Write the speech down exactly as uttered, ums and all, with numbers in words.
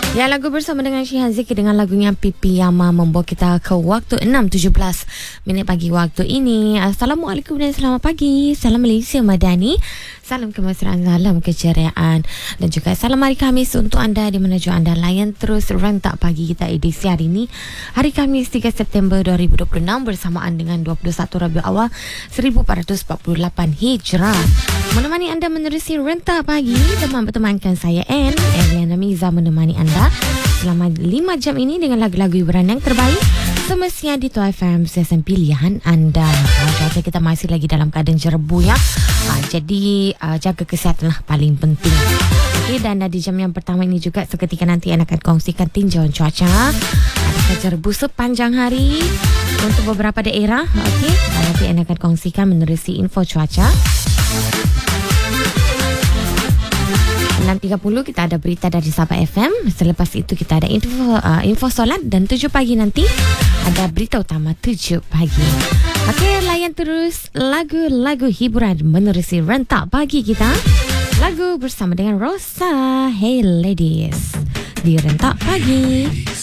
Ya, lagu bersama dengan Syihan Zikri dengan lagunya Pipi Yama membawa kita ke waktu enam tujuh belas minit pagi waktu ini. Assalamualaikum dan selamat pagi. Salam Malaysia Madani. Salam kemesraan, salam keceriaan dan juga salam hari Khamis untuk anda di mana jua anda layan terus rentak pagi kita edisi hari ini. Hari Khamis tiga September dua ribu dua puluh enam bersamaan dengan dua puluh satu Rabiul Awal seribu empat ratus empat puluh lapan Hijrah. Menemani anda menerusi rentak pagi, teman bertemankan saya Anne, Eliana Miza menemani anda selama lima jam ini dengan lagu-lagu hiburan yang terbaik semestinya di Tuai F M stesen pilihan anda. Cuaca kita masih lagi dalam keadaan jerbu ya. Ha, jadi uh, jaga kesihatan lah paling penting. Okay, dan uh, di jam yang pertama ini juga seketika nanti Anda akan kongsikan tinjauan cuaca. Adakah jerbu sepanjang hari untuk beberapa daerah. Okay, dan nanti Anda akan kongsikan menerusi info cuaca. enam tiga puluh kita ada berita dari Sabah F M. Selepas itu kita ada info, uh, info solat. Dan tujuh pagi nanti ada berita utama tujuh pagi. Okey, layan terus lagu-lagu hiburan menerusi rentak pagi kita. Lagu bersama dengan Rosa. Hey ladies, di rentak pagi.